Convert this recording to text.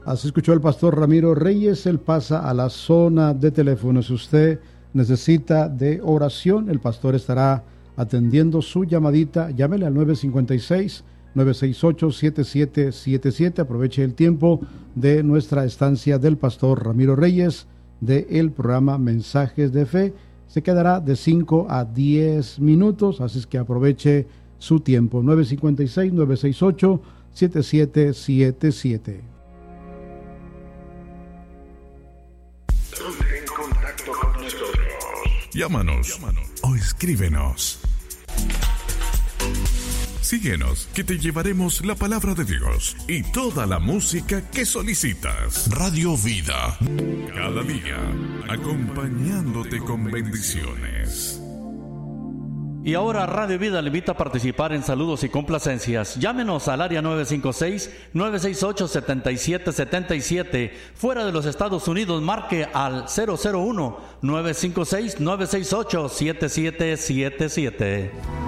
Así escuchó el pastor Ramiro Reyes. Él pasa a la zona de teléfonos. Si usted necesita de oración, el pastor estará atendiendo su llamadita. Llámele al 956-968-7777. Aproveche el tiempo de nuestra estancia del pastor Ramiro Reyes del programa Mensajes de Fe. Se quedará de 5 a 10 minutos, así es que aproveche su tiempo. 956-968-7777. Ponte en contacto con nosotros. Llámanos o escríbenos. Síguenos, que te llevaremos la palabra de Dios y toda la música que solicitas. Radio Vida, cada día, acompañándote con bendiciones. Y ahora Radio Vida le invita a participar en saludos y complacencias. Llámenos al área 956-968-7777. Fuera de los Estados Unidos, marque al 001-956-968-7777.